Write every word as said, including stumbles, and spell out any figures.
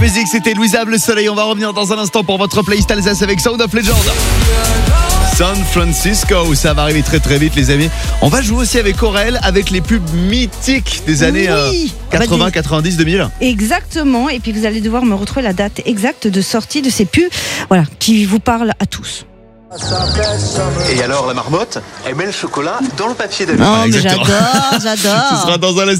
Musique, c'était Louisa Le Soleil. On va revenir dans un instant pour votre playlist Alsace avec Sound of Legend. San Francisco, ça va arriver très très vite les amis. On va jouer aussi avec Aurel, avec les pubs mythiques des années Oui. euh, quatre-vingts, quatre-vingt-dix, deux mille. Exactement, et puis vous allez devoir me retrouver la date exacte de sortie de ces pubs, voilà, qui vous parlent à tous. Et alors la marmotte, elle met le chocolat dans le papier d'alu. Non, mais exactement. j'adore, j'adore. Ce sera dans un instant.